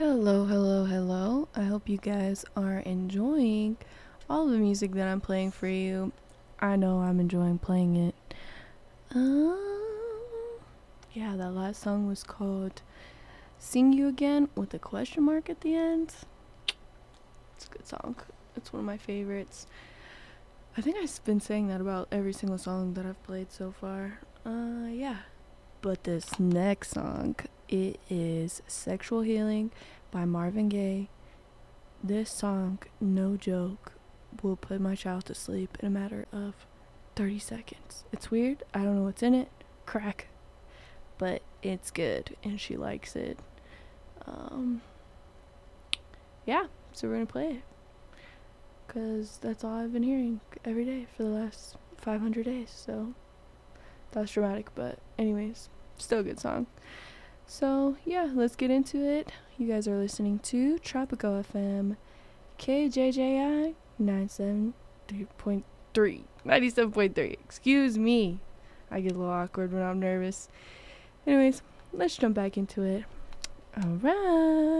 Hello, hello, hello. I hope you guys are enjoying all the music that I'm playing for you. I know I'm enjoying playing it. Um, yeah, that last song was called Sing You Again with a question mark at the end. It's a good song. It's one of my favorites. I think I've been saying that about every single song that I've played so far. Yeah. But this next song, it is Sexual Healing by Marvin Gaye. This song, no joke, will put my child to sleep in a matter of 30 seconds. It's weird. I don't know what's in it. Crack. But it's good and she likes it. Um, yeah, so we're going to play it. Because that's all I've been hearing every day for the last 500 days. So that's dramatic. But, anyways, still a good song. So, yeah, let's get into it. You guys are listening to Tropico FM. KJJI 97.3. Excuse me. I get a little awkward when I'm nervous. Anyways, let's jump back into it. Alright.